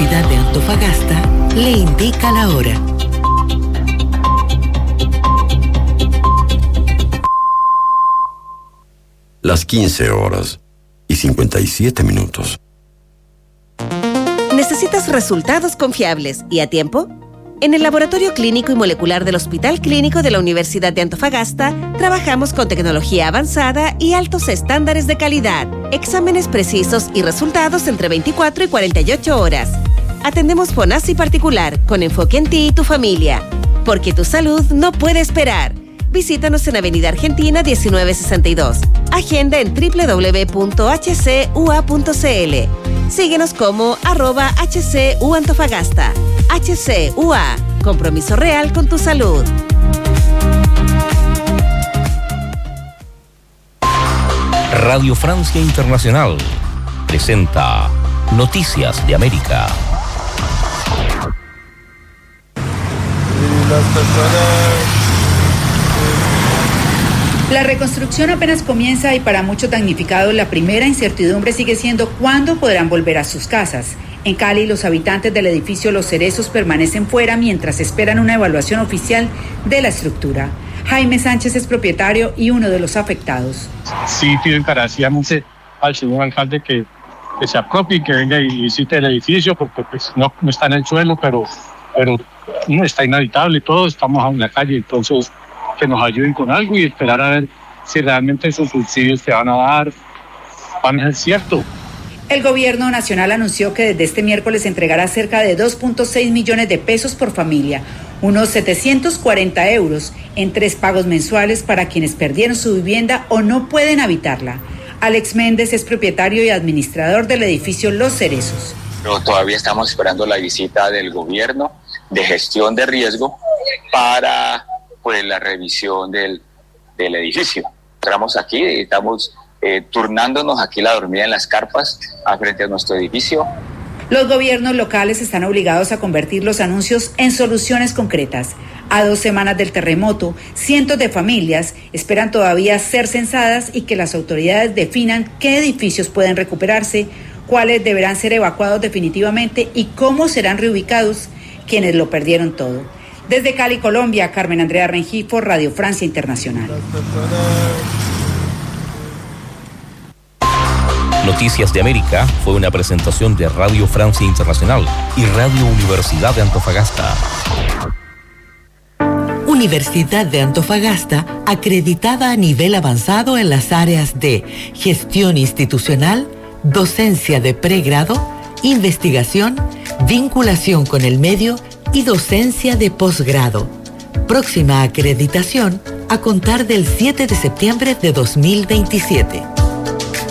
Universidad de Antofagasta le indica la hora. Las 15:57. ¿Necesitas resultados confiables y a tiempo? En el Laboratorio Clínico y Molecular del Hospital Clínico de la Universidad de Antofagasta trabajamos con tecnología avanzada y altos estándares de calidad, exámenes precisos y resultados entre 24 y 48 horas. Atendemos FONASI particular con enfoque en ti y tu familia, porque tu salud no puede esperar. Visítanos en Avenida Argentina 1962. Agenda en www.hcua.cl. Síguenos como @HCUAntofagasta. HCUA, compromiso real con tu salud. Radio Francia Internacional presenta Noticias de América. La reconstrucción apenas comienza y para muchos damnificados la primera incertidumbre sigue siendo cuándo podrán volver a sus casas. En Cali, los habitantes del edificio Los Cerezos permanecen fuera mientras esperan una evaluación oficial de la estructura. Jaime Sánchez es propietario y uno de los afectados. Sí, pido encarecidamente al señor alcalde que se apropie y que venga y visite el edificio, porque pues no está en el suelo, pero no está inhabitable, todos estamos en la calle, entonces que nos ayuden con algo y esperar a ver si realmente esos subsidios que van a dar van a ser cierto. El gobierno nacional anunció que desde este miércoles entregará cerca de 2.6 millones de pesos por familia, unos 740 euros en 3 pagos mensuales para quienes perdieron su vivienda o no pueden habitarla. Alex Méndez es propietario y administrador del edificio Los Cerezos. Pero todavía estamos esperando la visita del gobierno de gestión de riesgo para la revisión del edificio. Entramos aquí y estamos turnándonos aquí la dormida en las carpas frente a nuestro edificio. Los gobiernos locales están obligados a convertir los anuncios en soluciones concretas. A 2 semanas del terremoto, cientos de familias esperan todavía ser censadas y que las autoridades definan qué edificios pueden recuperarse, cuáles deberán ser evacuados definitivamente y cómo serán reubicados quienes lo perdieron todo. Desde Cali, Colombia, Carmen Andrea Rengifo, Radio Francia Internacional. Noticias de América fue una presentación de Radio Francia Internacional y Radio Universidad de Antofagasta. Universidad de Antofagasta, acreditada a nivel avanzado en las áreas de gestión institucional, docencia de pregrado, investigación, vinculación con el medio y docencia de posgrado. Próxima acreditación a contar del 7 de septiembre de 2027.